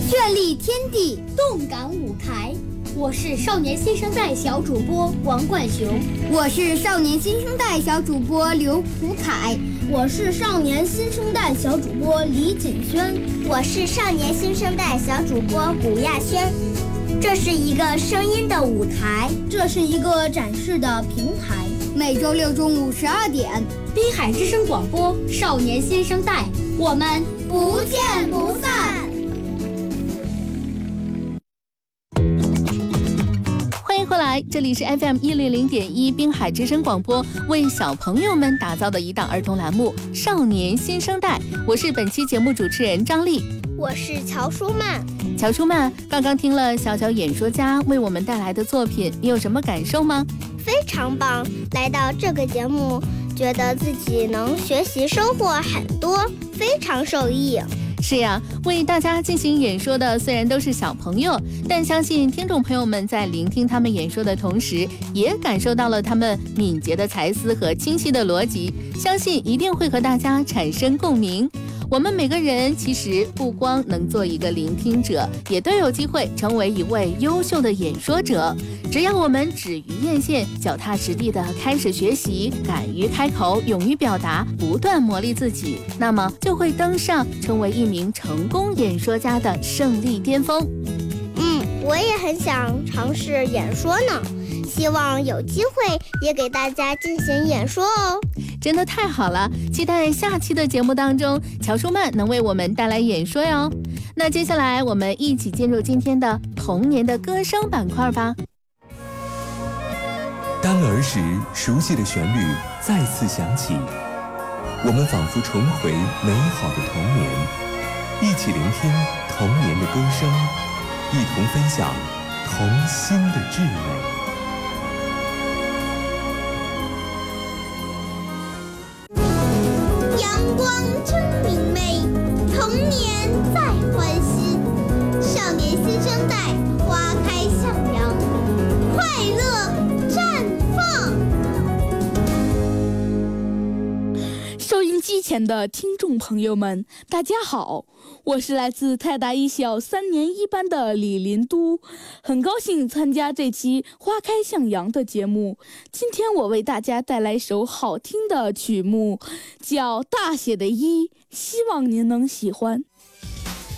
绚丽天地，动感舞台。我是少年新生代小主播王冠雄， 我是少年新生代小主播刘普凯， 我是少年新生代小主播李锦轩， 我是少年新生代小主播古亚轩。这是一个声音的舞台， 这是一个展示的平台。 每周六中午12点， 滨海之声广播，少年新生代，我们不见不散。 欢迎回来，这里是 FM100.1 滨海之声广播，为小朋友们打造的一档儿童栏目《少年新生代》。我是本期节目主持人张丽， 我是乔舒曼。 乔舒曼，刚刚听了小小演说家为我们带来的作品，你有什么感受吗？ 非常棒，来到这个节目，觉得自己能学习收获很多，非常受益。 是呀，为大家进行演说的虽然都是小朋友，但相信听众朋友们在聆听他们演说的同时，也感受到了他们敏捷的才思和清晰的逻辑，相信一定会和大家产生共鸣。我们每个人其实不光能做一个聆听者，也都有机会成为一位优秀的演说者。只要我们止于艳羡，脚踏实地地开始学习，敢于开口，勇于表达，不断磨砺自己，那么就会登上成为一名成功演说家的胜利巅峰。 我也很想尝试演说呢，希望有机会也给大家进行演说哦。 真的太好了，期待下期的节目当中，乔舒曼能为我们带来演说哟。那接下来我们一起进入今天的童年的歌声板块吧。 当儿时熟悉的旋律再次响起，我们仿佛重回美好的童年，一起聆听童年的歌声，一同分享童心的智慧。 阳光真明媚，童年在欢喜，少年新生代花开向阳，快乐绽放。 收音机前的听众朋友们，大家好，我是来自泰达一小3年1班的李林都，很高兴参加这期花开向阳的节目。今天我为大家带来一首好听的曲目，叫《大写的一》，希望您能喜欢。